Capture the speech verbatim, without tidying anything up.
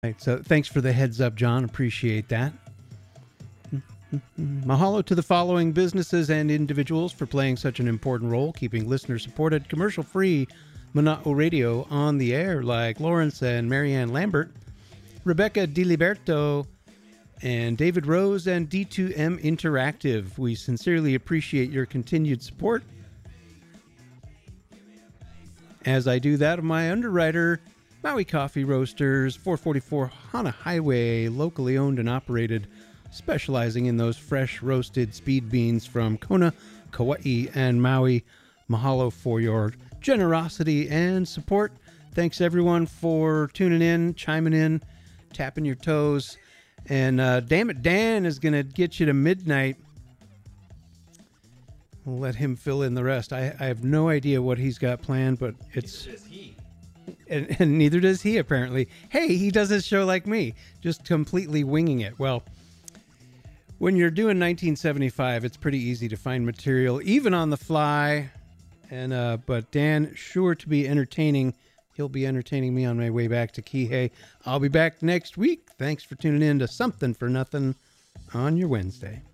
Right, so thanks for the heads up, John. Appreciate that. Mahalo to the following businesses and individuals for playing such an important role, keeping listener-supported, commercial-free Mana'o Radio on the air, like Lawrence and Marianne Lambert, Rebecca DiLiberto, and David Rose and D two M Interactive. We sincerely appreciate your continued support. As I do that of my underwriter, Maui Coffee Roasters, four forty-four Hana Highway, locally owned and operated, specializing in those fresh roasted speed beans from Kona, Kauai, and Maui. Mahalo for your generosity and support. Thanks everyone for tuning in, chiming in, tapping your toes. And uh, damn it, Dan is going to get you to midnight. We'll let him fill in the rest. I, I have no idea what he's got planned, but it's... Neither does he. And, and neither does he, apparently. Hey, he does his show like me, just completely winging it. Well, when you're doing nineteen seventy-five, it's pretty easy to find material, even on the fly. And uh, but Dan, sure to be entertaining. He'll be entertaining me on my way back to Kihei. I'll be back next week. Thanks for tuning in to Something for Nothing on your Wednesday.